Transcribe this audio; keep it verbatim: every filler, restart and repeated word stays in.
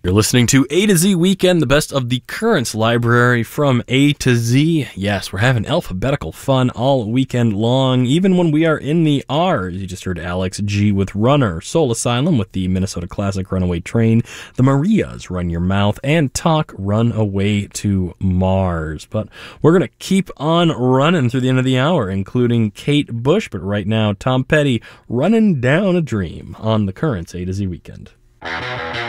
You're listening to A to Z Weekend, the best of the Currents library from A to Z. Yes, we're having alphabetical fun all weekend long, even when we are in the R's. You just heard Alex G with Runner, Soul Asylum with the Minnesota Classic Runaway Train, the Marias, Run Your Mouth, and Talk, Run Away to Mars. But we're going to keep on running through the end of the hour, including Kate Bush, but right now, Tom Petty, Running Down a Dream on the Currents A to Z Weekend.